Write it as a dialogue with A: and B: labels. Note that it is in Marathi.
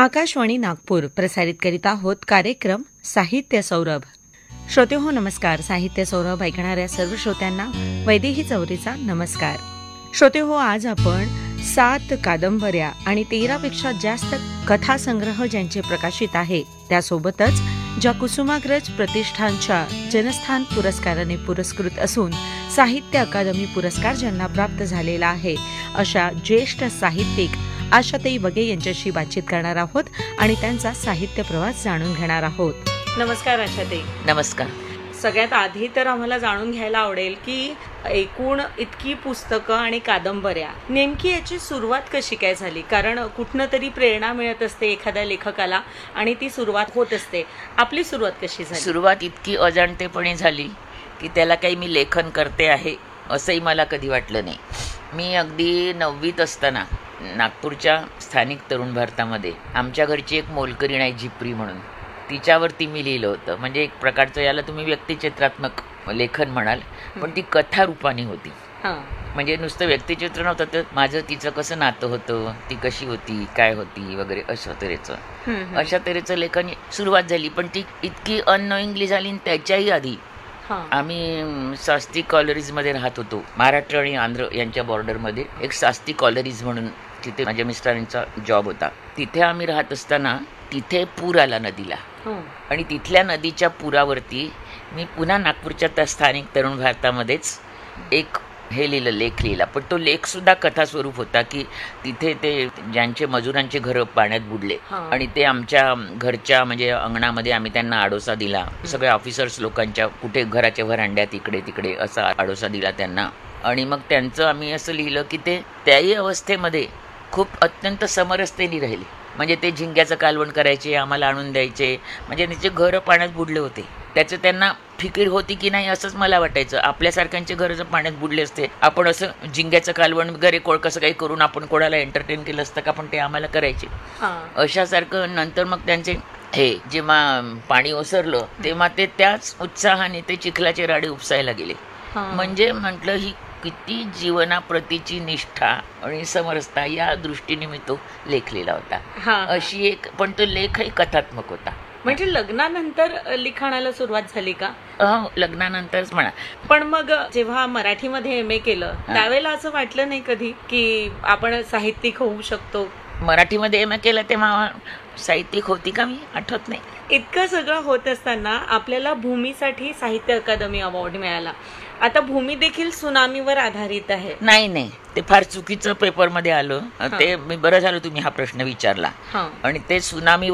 A: आकाशवाणी नागपूर प्रसारित करीत आहोत कार्यक्रम साहित्य सौरभ. श्रोते हो नमस्कार. साहित्य सौरभ ऐकणाऱ्या सर्व श्रोत्यांना वैदेही चौरीचा नमस्कार. श्रोते हो, आज आपण 7 कादंबऱ्या आणि 13पेक्षा जास्त कथासंग्रह ज्यांचे प्रकाशित आहे, त्यासोबतच ज्या कुसुमाग्रज प्रतिष्ठानच्या जनस्थान पुरस्काराने पुरस्कृत असून साहित्य अकादमी पुरस्कार ज्यांना प्राप्त झालेला आहे, अशा ज्येष्ठ साहित्यिक आशाताई वगे यांच्याशी बातचीत करणार आहोत आणि त्यांचा साहित्य प्रवास जाणून घेणार आहोत. नमस्कार आशाताई.
B: नमस्कार.
A: सगळ्यात आधी तर आम्हाला जाणून घ्यायला आवडेल की एकूण इतकी पुस्तकं आणि कादंबऱ्या, नेमकी याची सुरुवात कशी काय झाली? कारण कुठनं तरी प्रेरणा मिळत असते एखाद्या लेखकाला आणि ती सुरुवात होत असते. आपली सुरुवात कशी झाली?
B: सुरुवात इतकी अजाणतेपणे झाली की त्याला काही मी लेखन करते आहे असंही मला कधी वाटलं नाही. मी अगदी 9वीत असताना नागपूरच्या स्थानिक तरुण भारतामध्ये आमच्या घरची एक मोलकरीण आहे जिप्री म्हणून, तिच्यावरती मी लिहिलं होतं. म्हणजे एक प्रकारचं, याला तुम्ही व्यक्तिचित्रात्मक लेखन म्हणाल, पण ती कथा रूपाने होती. म्हणजे नुसतं व्यक्तिचित्र नव्हतं, तर माझं तिचं कसं नातं होतं, ती कशी होती, काय होती वगैरे, अशा तऱ्हेचं लेखन सुरुवात झाली. पण ती इतकी अननोईंगली झाली. त्याच्याही आधी आम्ही शास्त्री कॉलरीजमध्ये राहत होतो. महाराष्ट्र आणि आंध्र यांच्या बॉर्डरमध्ये एक शास्त्री कॉलरीज म्हणून, तिथे माझ्या मिस्टरांचा जॉब होता. तिथे आम्ही राहत असताना तिथे पूर आला नदीला, आणि तिथल्या नदीच्या पुरावरती मी पुन्हा नागपूरच्या त्या स्थानिक तरुण भारतामध्येच एक लेख लिहिला. पण तो लेख सुद्धा कथा स्वरूप होता की तिथे ते ज्यांचे मजुरांचे घरं पाण्यात बुडले आणि ते आमच्या घरच्या म्हणजे अंगणामध्ये आम्ही त्यांना आडोसा दिला. सगळ्या ऑफिसर्स लोकांच्या कुठे घराच्या व्हरांड्यात इकडे तिकडे असा आडोसा दिला त्यांना. आणि मग त्यांचं आम्ही असं लिहिलं की ते त्याही अवस्थेमध्ये खूप अत्यंत समरसतेने राहिले. म्हणजे ते झिंग्याचं कालवण करायचे, आम्हाला आणून द्यायचे. म्हणजे त्याचे घरं पाण्यात बुडले होते, त्याचं त्यांना फिकीर होती की नाही असंच मला वाटायचं. आपल्यासारख्यांचे घरं जर पाण्यात बुडले असते, आपण असं झिंग्याचं कालवण वगैरे कसं काही करून आपण कोणाला एंटरटेन केलं असतं का? पण ते आम्हाला करायचे. अशासारखं नंतर मग त्यांचे हे जेव्हा पाणी ओसरलं तेव्हा ते त्याच उत्साहाने ते चिखलाचे राडे उपसायला गेले. म्हणजे म्हटलं, ही किती जीवनाप्रतीची निष्ठा आणि समरसता, या दृष्टीने मी तो लेख लिहिला होता. अशी एक, पण तो लेखही कथात्मक होता.
A: म्हणजे लग्नानंतर लिखाणाला सुरुवात झाली का?
B: लग्नानंतरच म्हणा.
A: पण मग जेव्हा मराठीमध्ये MA केलं त्यावेळेला असं वाटलं नाही कधी की आपण साहित्यिक होऊ शकतो?
B: मराठीमध्ये MA केलं तेव्हा साहित्यिक होती का मी? आठवत नाही.
A: इतकं सगळं होत असताना आपल्याला भूमीसाठी साहित्य अकादमी अवॉर्ड मिळाला. आता भूमी देखील सुनामीवर आधारित आहे.
B: नाही, ते फार चुकीचं पेपरमध्ये आलं. ते बरं झालं तुम्ही हा प्रश्न विचारला. आणि ते सुनामी